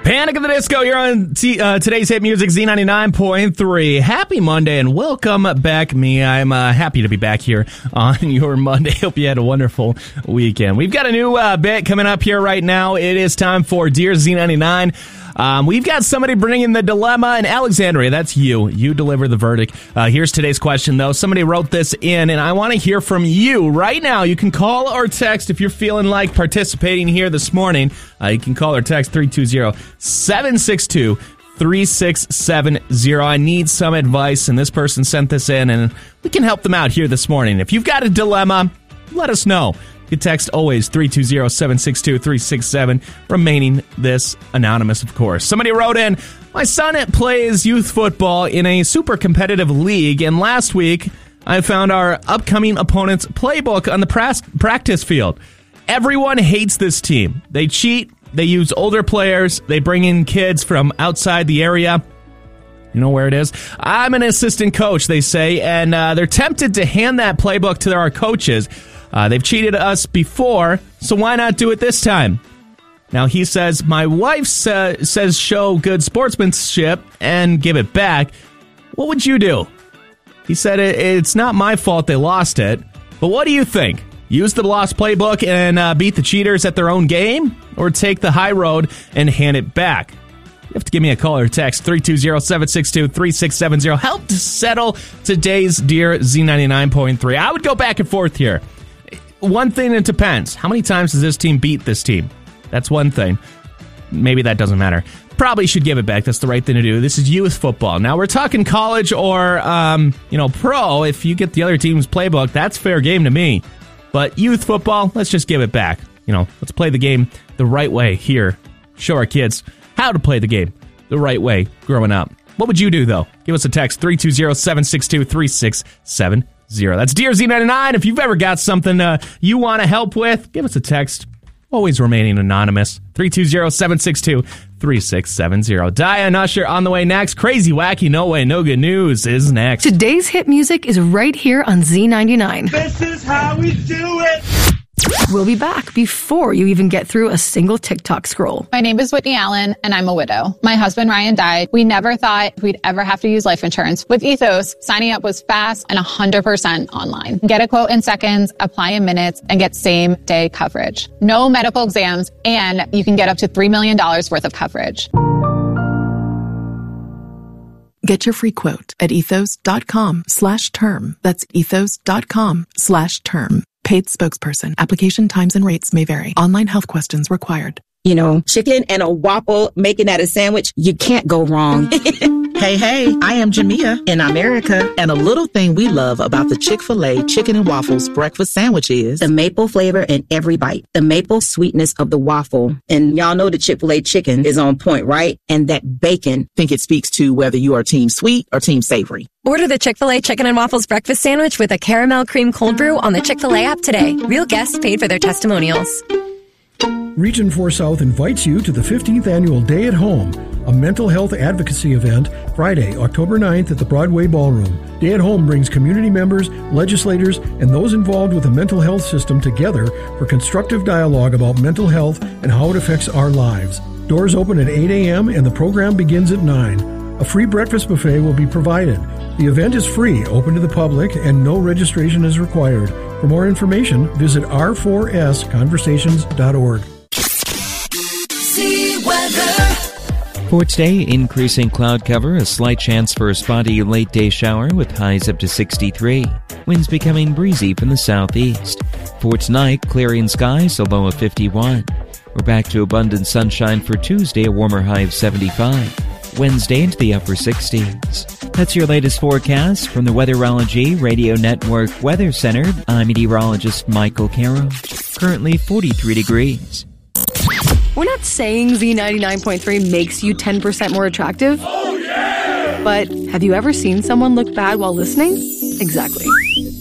Panic at the Disco, you're on today's hit music, Z99.3. Happy Monday and welcome back, me. I'm happy to be back here on your Monday. Hope you had a wonderful weekend. We've got a new bit coming up here right now. It is time for Dear Z99. We've got somebody bringing the dilemma, and Alexandria, that's you. You deliver the verdict. Here's today's question, though. Somebody wrote this in, and I want to hear from you right now. You can call or text if you're feeling like participating here this morning. You can call or text 320-762-3670. I need some advice, and this person sent this in, and we can help them out here this morning. If you've got a dilemma, let us know. You can text always 320-762-367, remaining this anonymous, of course. Somebody wrote in, my son plays youth football in a super competitive league, and last week I found our upcoming opponent's playbook on the practice field. Everyone hates this team. They cheat, they use older players, they bring in kids from outside the area. You know where it is? I'm an assistant coach, they say, and they're tempted to hand that playbook to our coaches. They've cheated us before, so why not do it this time? Now, he says, my wife says show good sportsmanship and give it back. What would you do? He said, it's not my fault they lost it, but what do you think? Use the lost playbook and beat the cheaters at their own game, or take the high road and hand it back? You have to give me a call or text 320-762-3670. Help to settle today's Dear Z99.3. I would go back and forth here. One thing, it depends. How many times does this team beat this team? That's one thing. Maybe that doesn't matter. Probably should give it back. That's the right thing to do. This is youth football. Now, we're talking college or, pro. If you get the other team's playbook, that's fair game to me. But youth football, let's just give it back. Let's play the game the right way here. Show our kids how to play the game the right way growing up. What would you do, though? Give us a text, 320-762-3670. That's Dear Z99. If you've ever got something you want to help with, give us a text. Always remaining anonymous. 320-762-3670. Dia and Usher on the way next. Crazy, wacky, no way, no good news is next. Today's hit music is right here on Z99. This is how we do it. We'll be back before you even get through a single TikTok scroll. My name is Whitney Allen, and I'm a widow. My husband, Ryan, died. We never thought we'd ever have to use life insurance. With Ethos, signing up was fast and 100% online. Get a quote in seconds, apply in minutes, and get same-day coverage. No medical exams, and you can get up to $3 million worth of coverage. Get your free quote at ethos.com/term. That's ethos.com/term. Paid spokesperson. Application times and rates may vary. Online health questions required. Chicken and a waffle, making that a sandwich, you can't go wrong. Hey, I am Jamia in America, and a little thing we love about the Chick-fil-A Chicken and Waffles breakfast sandwich is the maple flavor in every bite, the maple sweetness of the waffle. And y'all know the Chick-fil-A chicken is on point, right? And that bacon. Think it speaks to whether you are team sweet or team savory. Order the Chick-fil-A Chicken and Waffles breakfast sandwich with a caramel cream cold brew on the Chick-fil-A app today. Real guests paid for their testimonials. Region 4 South invites you to the 15th Annual Day at Home, a mental health advocacy event, Friday, October 9th at the Broadway Ballroom. Day at Home brings community members, legislators, and those involved with the mental health system together for constructive dialogue about mental health and how it affects our lives. Doors open at 8 a.m. and the program begins at 9. A free breakfast buffet will be provided. The event is free, open to the public, and no registration is required. For more information, visit r4sconversations.org. For today, increasing cloud cover, a slight chance for a spotty late-day shower with highs up to 63. Winds becoming breezy from the southeast. For tonight, clearing skies, a low of 51. We're back to abundant sunshine for Tuesday, a warmer high of 75. Wednesday into the upper 60s. That's your latest forecast from the Weatherology Radio Network Weather Center. I'm meteorologist Michael Caro. Currently 43 degrees. We're not saying Z99.3 makes you 10% more attractive. Oh, yeah! But have you ever seen someone look bad while listening? Exactly.